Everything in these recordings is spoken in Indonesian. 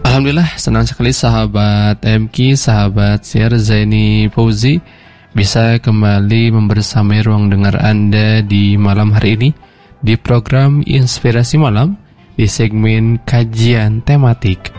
Alhamdulillah, senang sekali sahabat MK, sahabat Syiar Zaini Fauzi bisa kembali membersamai ruang dengar Anda di malam hari ini di program Inspirasi Malam di segmen kajian tematik.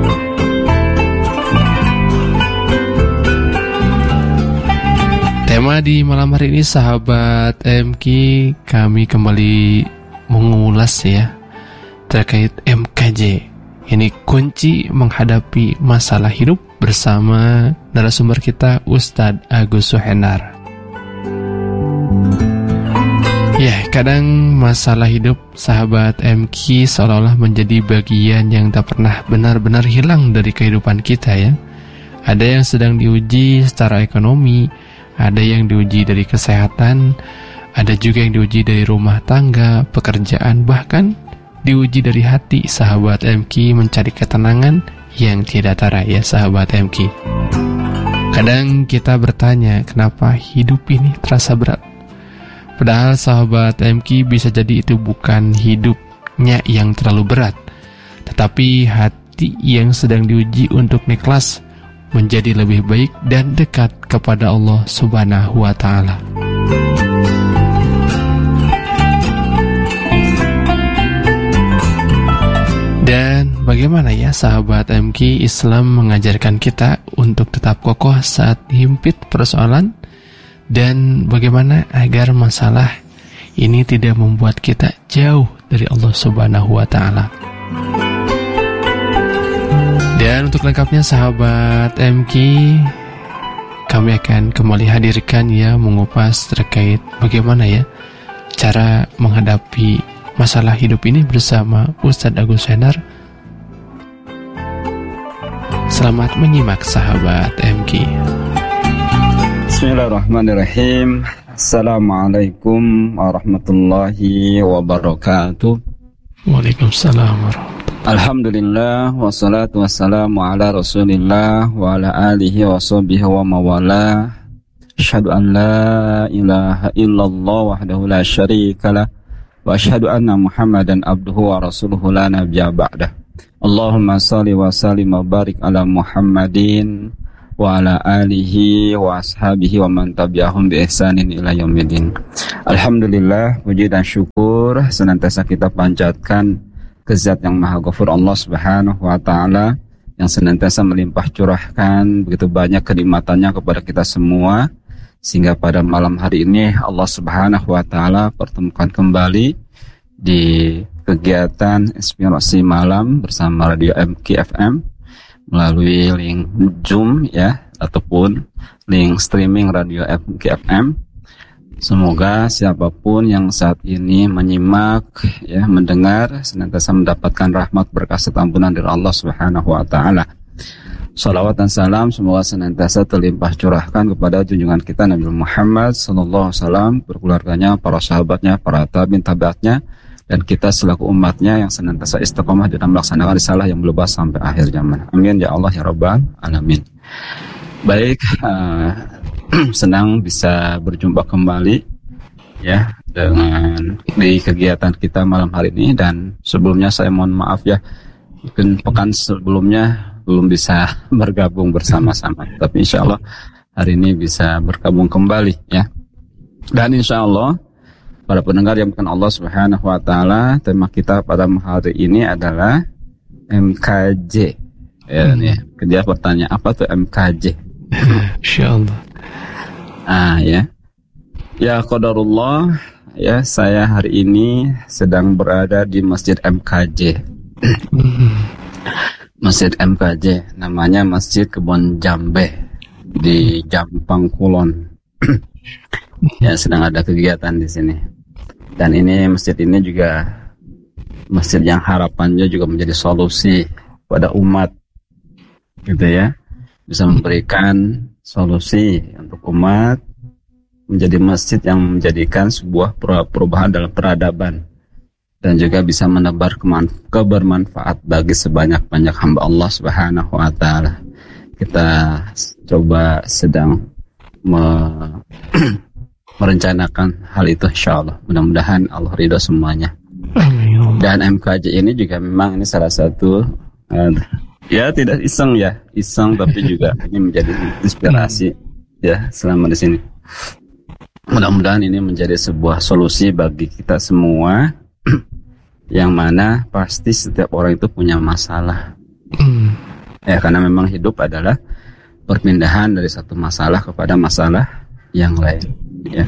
Tema di malam hari ini sahabat MK, kami kembali mengulas ya terkait MKJ. Ini kunci menghadapi masalah hidup bersama narasumber kita Ustadz Agus Suhenar. Ya, kadang masalah hidup sahabat MK seolah-olah menjadi bagian yang tak pernah benar-benar hilang dari kehidupan kita ya. Ada yang sedang diuji secara ekonomi, ada yang diuji dari kesehatan, ada juga yang diuji dari rumah tangga, pekerjaan, bahkan diuji dari hati sahabat MK mencari ketenangan yang tidak tara ya sahabat MK. Kadang kita bertanya kenapa hidup ini terasa berat. Padahal sahabat MK bisa jadi itu bukan hidupnya yang terlalu berat, tetapi hati yang sedang diuji untuk ikhlas menjadi lebih baik dan dekat kepada Allah Subhanahu wa Ta'ala. Dan bagaimana ya sahabat MK, Islam mengajarkan kita untuk tetap kokoh saat himpit persoalan, dan bagaimana agar masalah ini tidak membuat kita jauh dari Allah Subhanahu wa Ta'ala. Dan untuk lengkapnya sahabat MK, kami akan kembali hadirkan ya mengupas terkait bagaimana ya cara menghadapi masalah hidup ini bersama Ustadz Agus Suhenar. Selamat menyimak sahabat MK. Bismillahirrahmanirrahim. Assalamualaikum warahmatullahi wabarakatuh. Waalaikumsalam warahmatullahi. Alhamdulillah wassalatu wassalamu ala Rasulillah wa ala alihi wa sahbihi wa mawala. Asyhadu an la ilaha illallah wahdahu la syarikalah wa asyhadu anna Muhammadan abduhu wa rasuluhu la nabiyya ba'dah. Allahumma shalli wa sallim wa barik ala Muhammadin wa ala alihi wa ashabihi wa man tabi'ahum bi ihsanin ila yaumil. Alhamdulillah, puji dan syukur senantiasa kita panjatkan ke Zat yang Maha Ghafur Allah Subhanahu wa Ta'ala yang senantiasa melimpah curahkan begitu banyak kenikmatannya kepada kita semua, sehingga pada malam hari ini Allah Subhanahu wa Ta'ala pertemukan kembali di kegiatan Inspirasi Malam bersama Radio MK FM melalui link Zoom ya, ataupun link streaming Radio MK FM. Semoga siapapun yang saat ini menyimak ya, mendengar, senantiasa mendapatkan rahmat berkah serta ampunan dari Allah Subhanahu wa Ta'ala. Salawat dan salam semoga senantiasa terlimpah curahkan kepada junjungan kita Nabi Muhammad sallallahu alaihi wasallam, keluarganya, para sahabatnya, para tabi'in tabi'atnya, dan kita selaku umatnya yang senantiasa istiqomah dalam melaksanakan risalah yang berlepas sampai akhir zaman. Amin ya Allah ya Rabbal alamin. Baik, senang bisa berjumpa kembali ya dengan di kegiatan kita malam hari ini. Dan sebelumnya saya mohon maaf ya, mungkin pekan sebelumnya belum bisa bergabung bersama-sama, tapi insya Allah hari ini bisa bergabung kembali ya. Dan insya Allah para pendengar yang bukan Allah Subhanahu wa Ta'ala, tema kita pada hari ini adalah MKJ ya, nih. Dia bertanya apa tuh MKJ? Insyaallah. Ya qadarullah ya, saya hari ini sedang berada di Masjid MKJ. Masjid MKJ namanya Masjid Kebon Jambe di Jampang Kulon. Ya, sedang ada kegiatan di sini. Dan ini masjid ini juga masjid yang harapannya juga menjadi solusi pada umat gitu ya. Bisa memberikan solusi untuk umat, menjadi masjid yang menjadikan sebuah perubahan dalam peradaban, dan juga bisa menebar kebermanfaat bagi sebanyak-banyak hamba Allah Subhanahu wa Ta'ala. Kita coba sedang merencanakan hal itu, insyaallah. Mudah-mudahan Allah ridho semuanya. Amin. Dan MKJ ini juga memang ini salah satu Ya tidak iseng ya, iseng tapi juga ini menjadi inspirasi ya selama di sini. Mudah-mudahan ini menjadi sebuah solusi bagi kita semua, yang mana pasti setiap orang itu punya masalah. Ya, karena memang hidup adalah perpindahan dari satu masalah kepada masalah yang lain. Ya.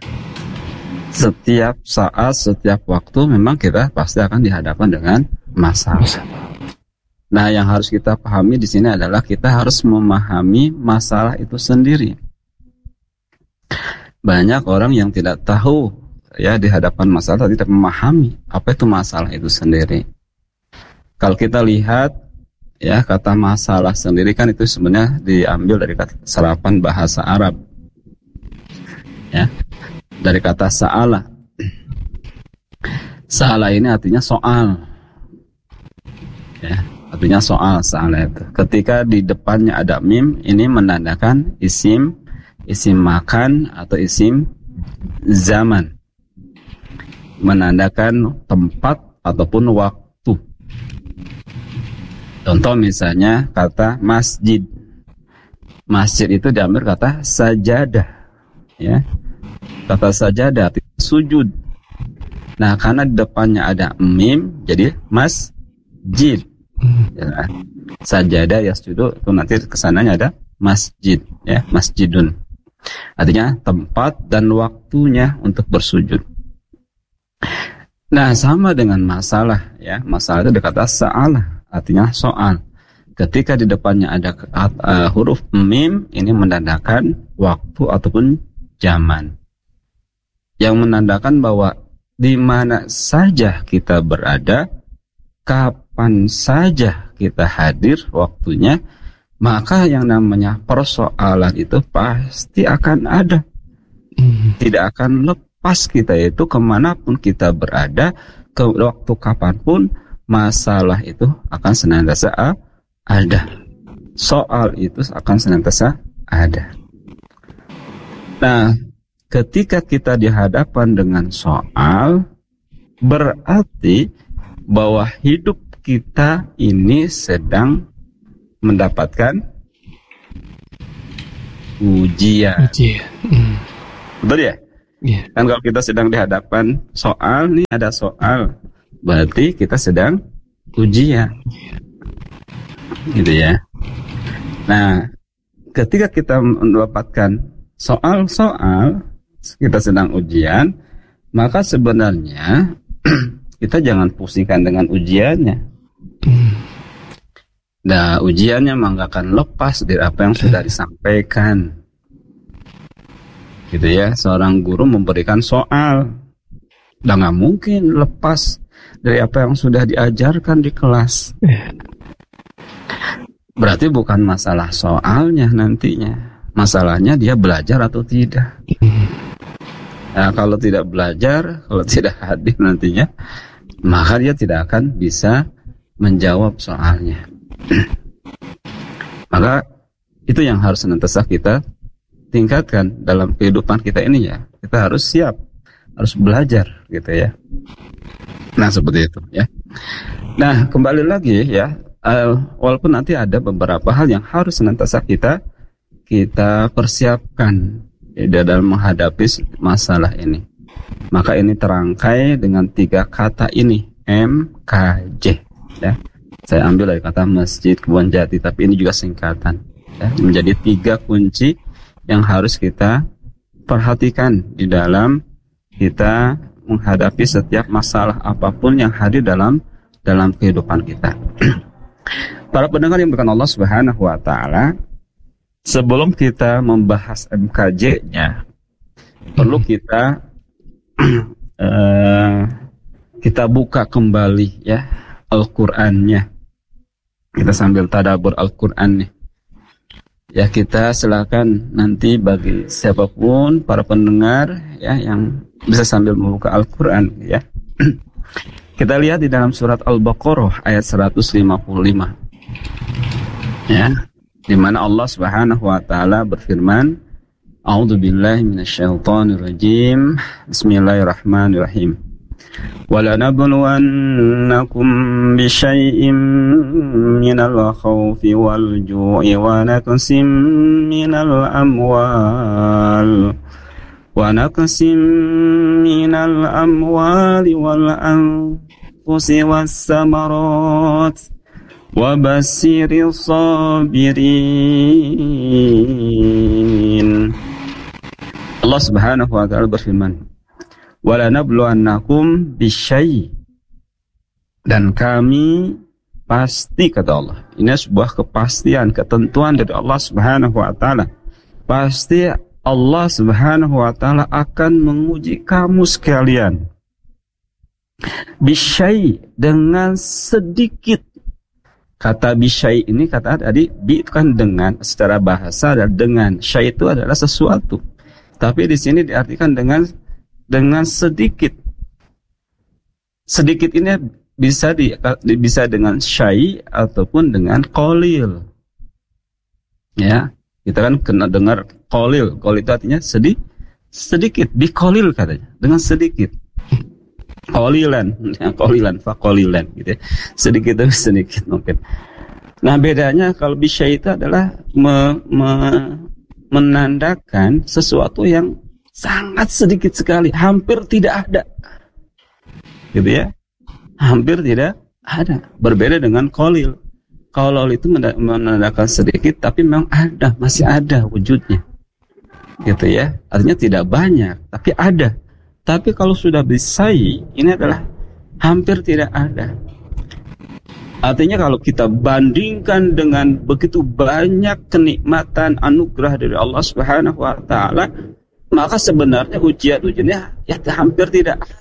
Setiap saat, setiap waktu memang kita pasti akan dihadapkan dengan masalah. Nah, yang harus kita pahami di sini adalah kita harus memahami masalah itu sendiri. Banyak orang yang tidak tahu ya di hadapan masalah, tidak memahami apa itu masalah itu sendiri. Kalau kita lihat ya kata masalah sendiri kan itu sebenarnya diambil dari kata serapan bahasa Arab. Ya. Dari kata sa'ala. Sa'ala ini artinya soal. Ya, artinya soal sa'ala itu. Ketika di depannya ada mim, ini menandakan isim makan atau isim zaman, menandakan tempat ataupun waktu. Contoh misalnya kata masjid. Masjid itu diambil kata sajadah, ya. Kata sajadah sujud. Nah, karena di depannya ada mim, jadi masjid. Ya. Sajadah yasjudu itu nanti kesananya ada masjid, ya, masjidun. Artinya tempat dan waktunya untuk bersujud. Nah, sama dengan masalah, ya. Masalah itu dikata sa'alah, artinya soal. Ketika di depannya ada huruf mim, ini menandakan waktu ataupun zaman. Yang menandakan bahwa di mana saja kita berada, kapan saja kita hadir waktunya, maka yang namanya persoalan itu pasti akan ada. Tidak akan lepas kita itu kemanapun kita berada, ke waktu kapanpun, masalah itu akan senantiasa ada. Soal itu akan senantiasa ada. Nah, ketika kita dihadapkan dengan soal, berarti bahwa hidup kita ini sedang mendapatkan ujian. Betul ya? Yeah. Kan kalau kita sedang dihadapkan soal, nih ada soal, berarti kita sedang ujian. Gitu ya. Nah, ketika kita mendapatkan soal-soal, kita sedang ujian, maka sebenarnya kita jangan pusingkan dengan ujiannya. Nah, ujiannya memang gak akan lepas dari apa yang sudah disampaikan. Gitu ya, seorang guru memberikan soal, dan gak mungkin lepas dari apa yang sudah diajarkan di kelas. Berarti bukan masalah soalnya nantinya, masalahnya dia belajar atau tidak. Nah, kalau tidak belajar, kalau tidak hadir nantinya, maka dia tidak akan bisa menjawab soalnya. Maka itu yang harus senantiasa kita tingkatkan dalam kehidupan kita ini ya. Kita harus siap, harus belajar gitu ya. Nah, seperti itu ya. Nah, kembali lagi ya, walaupun nanti ada beberapa hal yang harus senantiasa kita persiapkan ya, dalam menghadapi masalah ini. Maka ini terangkai dengan 3 kata ini, MKJ ya. Saya ambil dari kata Masjid Kebon Jati, tapi ini juga singkatan ya, menjadi 3 kunci yang harus kita perhatikan di dalam kita menghadapi setiap masalah apapun yang hadir dalam kehidupan kita. Para pendengar yang berkenan Allah Subhanahu wa taala, sebelum kita membahas MKJ-nya, perlu kita kita buka kembali ya Al-Qur'annya. Kita sambil tadabbur Al-Qur'an nih. Ya, kita silakan nanti bagi siapapun para pendengar ya yang bisa sambil membuka Al-Qur'an ya. Kita lihat di dalam surat Al-Baqarah ayat 155. Ya, di mana Allah Subhanahu wa taala berfirman, A'udzubillahi minasyaitonirrajim. Bismillahirrahmanirrahim. وَلَنَبْلُوَنَّكُمْ بِشَيْءٍ مِّنَ الْخَوْفِ وَالْجُوعِ وَنَقْصٍ مِّنَ الْأَمْوَالِ وَالْأَنفُسِ وَالثَّمَرَاتِ وَبَشِّرِ الصَّابِرِينَ. Allah Subhanahu wa taala berfirman, وَلَنَبْلُوَنَّكُمْ بِشَيْءٍ, dan kami pasti, kata Allah. Ini sebuah kepastian, ketentuan dari Allah Subhanahu wa taala. Pasti Allah Subhanahu wa taala akan menguji kamu sekalian. Bisyai, dengan sedikit. Kata bisyai ini, kata tadi, bi itu kan dengan, secara bahasa adalah dengan. Syai itu adalah sesuatu. Tapi di sini diartikan dengan sedikit. Sedikit ini bisa dengan syai ataupun dengan qalil. Ya, kita kan kena dengar qalil. Qalil itu artinya sedikit. Bi qalil katanya, dengan sedikit. Qalilan, fa qalilan gitu ya. Sedikit demi sedikit mungkin. Nah, bedanya kalau bi syai itu adalah menandakan sesuatu yang sangat sedikit sekali, hampir tidak ada, gitu ya, hampir tidak ada. Berbeda dengan qalil. Qalil itu menandakan sedikit, tapi memang ada, masih ada wujudnya, gitu ya. Artinya tidak banyak, tapi ada. Tapi kalau sudah bisai, ini adalah hampir tidak ada. Artinya kalau kita bandingkan dengan begitu banyak kenikmatan anugerah dari Allah Subhanahu wa taala, maka sebenarnya ujian-ujiannya ya hampir tidak ada.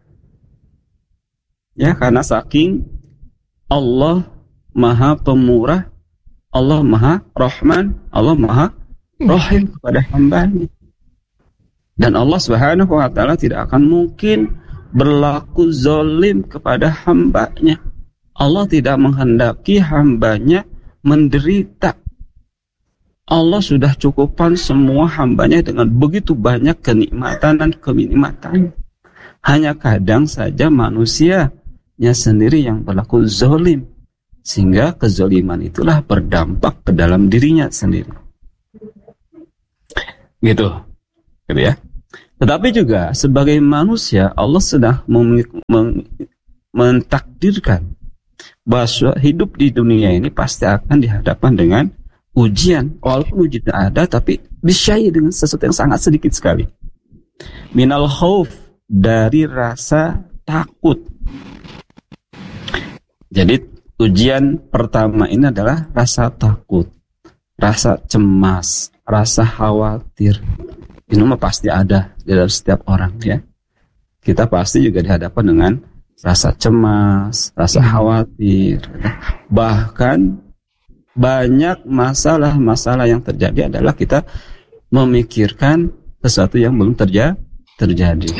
Ya, karena saking Allah Maha Pemurah, Allah Maha Rahman, Allah Maha Rahim kepada hamba-Nya. Dan Allah Subhanahu wa taala tidak akan mungkin berlaku zalim kepada hamba-Nya. Allah tidak menghendaki hamba-Nya menderita. Allah sudah cukupkan semua hamba-Nya dengan begitu banyak kenikmatan dan kenikmatan. Hanya kadang saja manusianya sendiri yang berlaku zalim, sehingga kezaliman itulah berdampak ke dalam dirinya sendiri. Gitu ya. Tetapi juga sebagai manusia, Allah sudah mentakdirkan bahwa hidup di dunia ini pasti akan dihadapkan dengan ujian. Walaupun ujian ada, tapi bisyai dengan sesuatu yang sangat sedikit sekali. Minal khauf, dari rasa takut. Jadi ujian pertama ini adalah rasa takut, rasa cemas, rasa khawatir. Ini mah pasti ada di dalam setiap orang, ya. Kita pasti juga dihadapkan dengan rasa cemas, rasa khawatir. Bahkan banyak masalah-masalah yang terjadi adalah kita memikirkan sesuatu yang belum terjadi.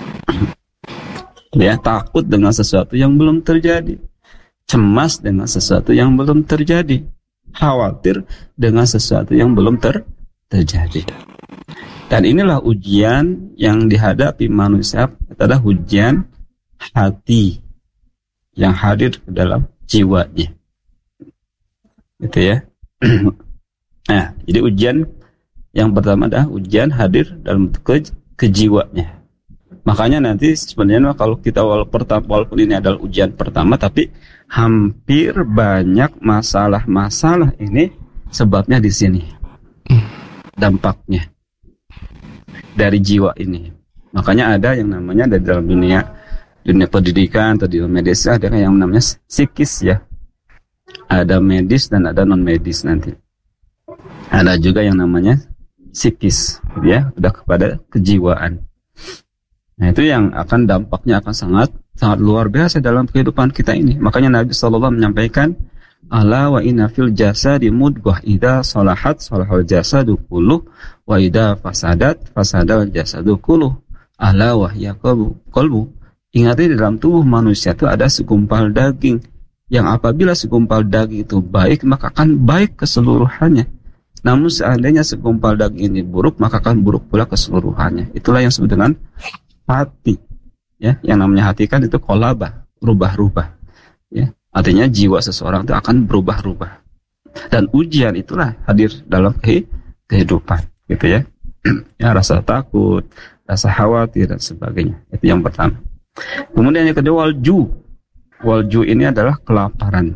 Ya, takut dengan sesuatu yang belum terjadi. Cemas dengan sesuatu yang belum terjadi. Khawatir dengan sesuatu yang belum terjadi. Dan inilah ujian yang dihadapi manusia, adalah ujian hati yang hadir ke dalam jiwanya. Gitu ya. Nah, jadi ujian yang pertama adalah ujian hadir dalam bentuk kejiwanya. Makanya nanti sebenarnya kalau kita walaupun ini adalah ujian pertama, tapi hampir banyak masalah-masalah ini sebabnya di sini. Dampaknya dari jiwa ini. Makanya ada yang namanya dari dalam dunia pendidikan atau di medis, ada yang namanya psikis ya. Ada medis dan ada non medis nanti. Ada juga yang namanya psikis, ya, udah kepada kejiwaan. Nah, itu yang akan dampaknya akan sangat luar biasa dalam kehidupan kita ini. Makanya Nabi SAW menyampaikan, ala wa inna fil jasadi mudghah idza salahat salahal jasadu kulluh wa idza fasadal jasadu kulluh ala wa hiya qalbu. Ingat, di dalam tubuh manusia itu ada segumpal daging yang apabila segumpal daging itu baik maka akan baik keseluruhannya. Namun seandainya segumpal daging ini buruk maka akan buruk pula keseluruhannya. Itulah yang disebut dengan hati. Ya, yang namanya hati kan itu kolabah, rubah-rubah. Ya, artinya jiwa seseorang itu akan berubah-ubah. Dan ujian itulah hadir dalam kehidupan, gitu ya. Ya, rasa takut, rasa khawatir dan sebagainya. Itu yang pertama. Kemudian yang kedua, walju. Walju ini adalah kelaparan.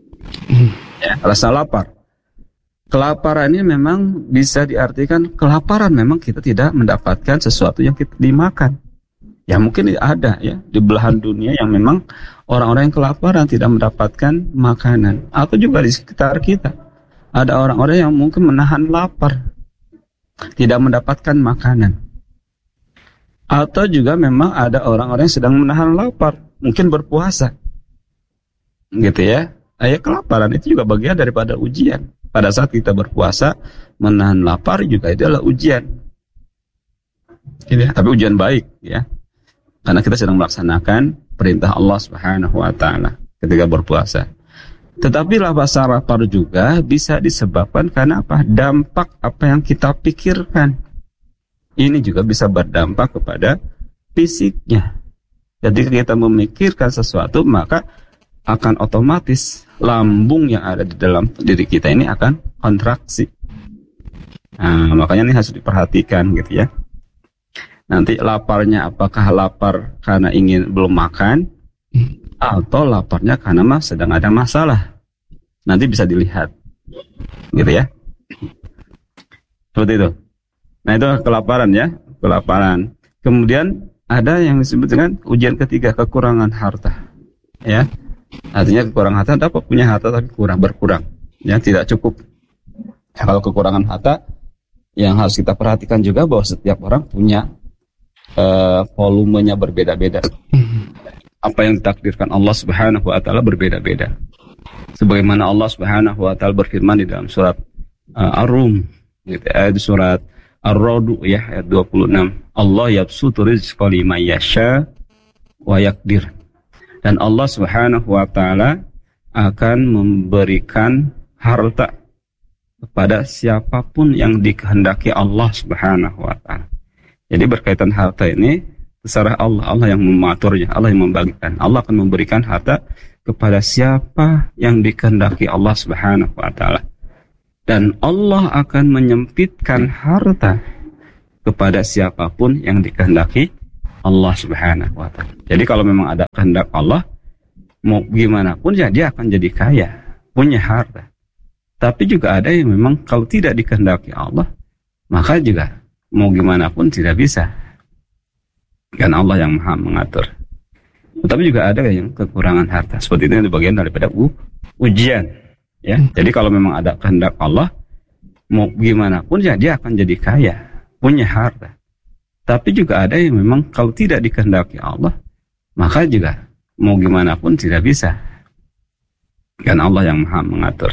Ya, rasa lapar. Kelaparan ini memang bisa diartikan kelaparan memang kita tidak mendapatkan sesuatu yang kita dimakan. Ya mungkin ada ya di belahan dunia yang memang orang-orang yang kelaparan tidak mendapatkan makanan. Atau juga di sekitar kita ada orang-orang yang mungkin menahan lapar, tidak mendapatkan makanan. Atau juga memang ada orang-orang yang sedang menahan lapar, mungkin berpuasa. Gitu ya. Kelaparan itu juga bagian daripada ujian. Pada saat kita berpuasa, menahan lapar juga itu adalah ujian. Gitu ya. Tapi ujian baik ya. Karena kita sedang melaksanakan perintah Allah Subhanahu wa taala ketika berpuasa. Tetapi rasa lapar juga bisa disebabkan karena apa? Dampak apa yang kita pikirkan. Ini juga bisa berdampak kepada fisiknya. Ketika kita memikirkan sesuatu, maka akan otomatis lambung yang ada di dalam diri kita ini akan kontraksi. Nah, makanya ini harus diperhatikan gitu ya. Nanti laparnya apakah lapar karena belum makan atau laparnya karena sedang ada masalah. Nanti bisa dilihat. Gitu ya. Seperti itu. Nah, itu kelaparan ya, kelaparan. Kemudian ada yang disebut dengan ujian ketiga, kekurangan harta. Ya. Artinya kekurangan harta, dapat punya harta tapi berkurang, ya tidak cukup. Kalau kekurangan harta, yang harus kita perhatikan juga bahwa setiap orang punya volumenya berbeda-beda. Apa yang ditakdirkan Allah Subhanahu wa taala berbeda-beda. Sebagaimana Allah Subhanahu wa taala berfirman di dalam surat Ar-Rum, gitu, di surat Ar-Ra'd ya ayat 26. Allah yabsutu rizqa liman yasha wa yaqdir. Dan Allah Subhanahu wa taala akan memberikan harta kepada siapapun yang dikehendaki Allah Subhanahu wa taala. Jadi berkaitan harta ini terserah Allah, Allah yang mengaturnya, Allah yang membagikan. Allah akan memberikan harta kepada siapa yang dikehendaki Allah Subhanahu wa taala. Dan Allah akan menyempitkan harta kepada siapapun yang dikehendaki Allah Subhanahu wa taala. Jadi kalau memang ada kehendak Allah, mau gimana pun ya dia akan jadi kaya, punya harta. Tapi juga ada yang memang kalau tidak dikehendaki Allah, maka juga mau gimana pun tidak bisa. Kan Allah yang Maha mengatur. Tetapi juga ada yang kekurangan harta. Seperti itu bagian daripada ujian. Ya. Jadi kalau memang ada kehendak Allah, mau gimana pun ya dia akan jadi kaya, punya harta. Tapi juga ada yang memang kalau tidak dikehendaki Allah, maka juga mau gimana pun tidak bisa. Kan Allah yang Maha mengatur.